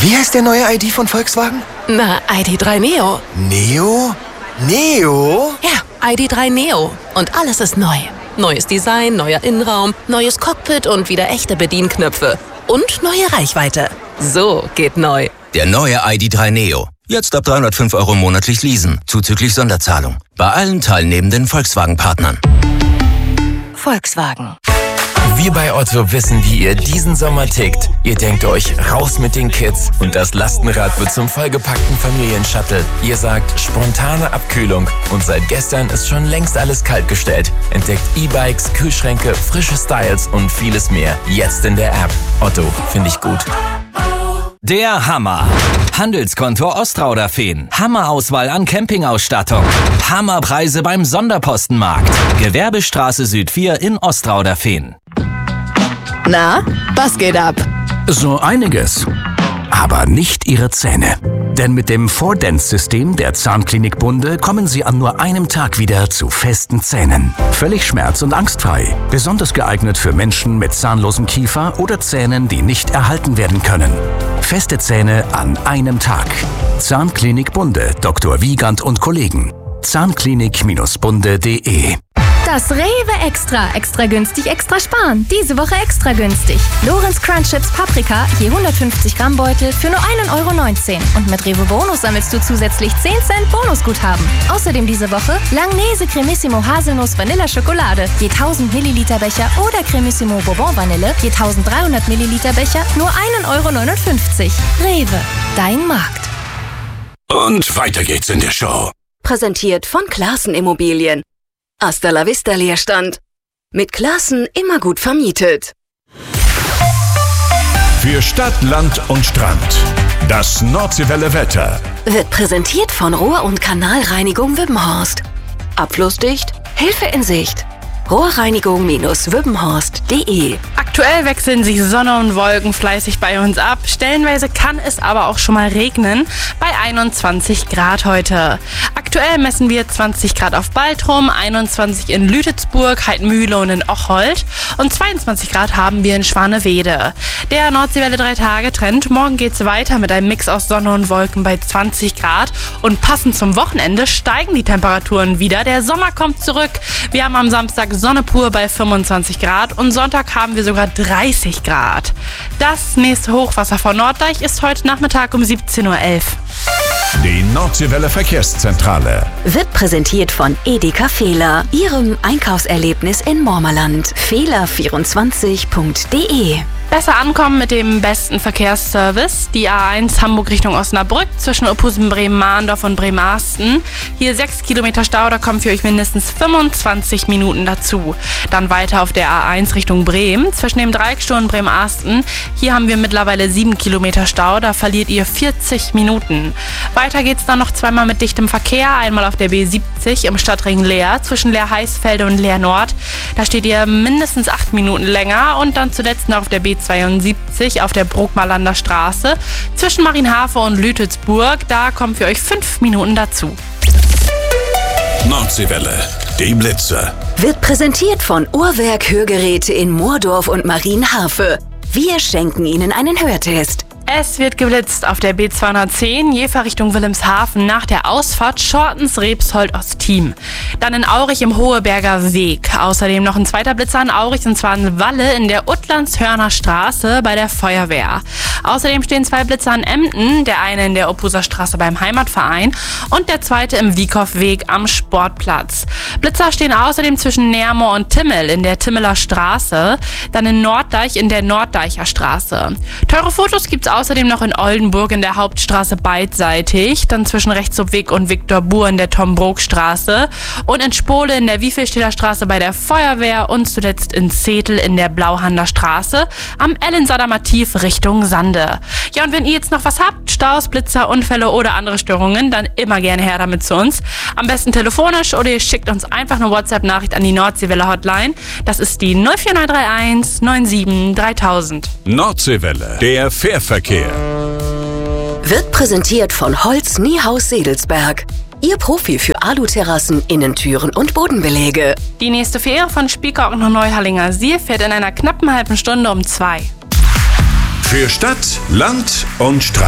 Wie heißt der neue ID von Volkswagen? Na, ID.3 Neo. Neo? Neo? Ja, ID.3 Neo. Und alles ist neu. Neues Design, neuer Innenraum, neues Cockpit und wieder echte Bedienknöpfe. Und neue Reichweite. So geht neu. Der neue ID.3 Neo. Jetzt ab 305 € monatlich leasen, zuzüglich Sonderzahlung. Bei allen teilnehmenden Volkswagen-Partnern. Volkswagen. Wir bei Otto wissen, wie ihr diesen Sommer tickt. Ihr denkt euch, raus mit den Kids und das Lastenrad wird zum vollgepackten Familienshuttle. Ihr sagt, spontane Abkühlung und seit gestern ist schon längst alles kaltgestellt. Entdeckt E-Bikes, Kühlschränke, frische Styles und vieles mehr. Jetzt in der App. Otto, finde ich gut. Der Hammer. Handelskonto Ostrauderfehn. Hammerauswahl an Campingausstattung. Hammerpreise beim Sonderpostenmarkt. Gewerbestraße Süd 4 in Ostrauderfehn. Na, was geht ab? So einiges. Aber nicht Ihre Zähne. Denn mit dem 4Dents-System der Zahnklinik Bunde kommen Sie an nur einem Tag wieder zu festen Zähnen. Völlig schmerz- und angstfrei. Besonders geeignet für Menschen mit zahnlosem Kiefer oder Zähnen, die nicht erhalten werden können. Feste Zähne an einem Tag. Zahnklinik Bunde, Dr. Wiegand und Kollegen. Zahnklinik-bunde.de. Das Rewe Extra. Extra günstig, extra sparen. Diese Woche extra günstig. Lorenz Crunch Chips Paprika, je 150 Gramm Beutel für nur 1,19 €. Und mit Rewe Bonus sammelst du zusätzlich 10 Cent Bonusguthaben. Außerdem diese Woche Langnese Cremissimo Haselnuss Vanilla Schokolade, je 1000 Milliliter Becher oder Cremissimo Bourbon Vanille, je 1300 Milliliter Becher, nur 1,59 €. Rewe, dein Markt. Und weiter geht's in der Show. Präsentiert von Classen Immobilien. Hasta la vista Leerstand. Mit Classen immer gut vermietet. Für Stadt, Land und Strand. Das Nordseewelle Wetter. Wird präsentiert von Rohr- und Kanalreinigung Wippenhorst. Abflussdicht, Hilfe in Sicht. Rohrreinigung-wippenhorst.de. Aktuell wechseln sich Sonne und Wolken fleißig bei uns ab. Stellenweise kann es aber auch schon mal regnen bei 21 Grad heute. Aktuell messen wir 20 Grad auf Baltrum, 21 in Lütetsburg, Heidmühle und in Ocholt und 22 Grad haben wir in Schwanewede. Der Nordseewelle 3-Tage-Trend. Morgen geht's weiter mit einem Mix aus Sonne und Wolken bei 20 Grad und passend zum Wochenende steigen die Temperaturen wieder. Der Sommer kommt zurück. Wir haben am Samstag Sonne pur bei 25 Grad und Sonntag haben wir sogar 30 Grad. Das nächste Hochwasser vor Norddeich ist heute Nachmittag um 17:11 Uhr. Die Nordseewelle Verkehrszentrale. Wird präsentiert von Edeka Fehler, Ihrem Einkaufserlebnis in Mormerland. Fehler24.de. Besser ankommen mit dem besten Verkehrsservice. Die A1 Hamburg Richtung Osnabrück zwischen Ophusen, Bremen-Mahndorf und Bremerhaven. Hier 6 Kilometer Stau, da kommen für euch mindestens 25 Minuten dazu. Dann weiter auf der A1 Richtung Bremen zwischen dem Dreieckstor und Bremerhaven. Hier haben wir mittlerweile 7 Kilometer Stau, da verliert ihr 40 Minuten. Weiter geht's dann noch zweimal mit dichtem Verkehr. Einmal auf der B70 im Stadtring Leer zwischen Leer-Heißfelde und Leer-Nord. Da steht ihr mindestens 8 Minuten länger. Und dann zuletzt noch auf der B72 auf der Bruckmalander Straße zwischen Marienhafe und Lütetsburg. Da kommen für euch 5 Minuten dazu. Nordseewelle, die Blitze. Wird präsentiert von Uhrwerk Hörgeräte in Moordorf und Marienhafe. Wir schenken Ihnen einen Hörtest. Es wird geblitzt auf der B210, Jever Richtung Wilhelmshaven nach der Ausfahrt Schortens-Rebsold-Ostheim. Dann in Aurich im Hoheberger Weg. Außerdem noch ein zweiter Blitzer in Aurich und zwar in Walle in der Uttlandshörner Straße bei der Feuerwehr. Außerdem stehen 2 Blitzer in Emden, der eine in der Ophuser Straße beim Heimatverein und der zweite im Wiekhoffweg am Sportplatz. Blitzer stehen außerdem zwischen Nermoor und Timmel in der Timmeler Straße, dann in Norddeich in der Norddeicher Straße. Teure Fotos gibt's außerdem noch in Oldenburg in der Hauptstraße beidseitig, dann zwischen Rechtshofweg und Viktor Buhr in der Tom-Brok-Straße und in Spole in der Wiefelstädter Straße bei der Feuerwehr und zuletzt in Zetel in der Blauhander Straße am Ellensader-Mativ Richtung Sande. Ja, und wenn ihr jetzt noch was habt, Staus, Blitzer, Unfälle oder andere Störungen, dann immer gerne her damit zu uns. Am besten telefonisch oder ihr schickt uns einfach eine WhatsApp-Nachricht an die Nordseewelle Hotline. Das ist die 04931 97 3000. Nordseewelle, der Fährverkehr. Wird präsentiert von Holz Niehaus Sedelsberg. Ihr Profi für Aluterrassen, Innentüren und Bodenbeläge. Die nächste Fähre von Spiekeroog nach Neuhallinger See fährt in einer knappen halben Stunde um 2. Für Stadt, Land und Strand.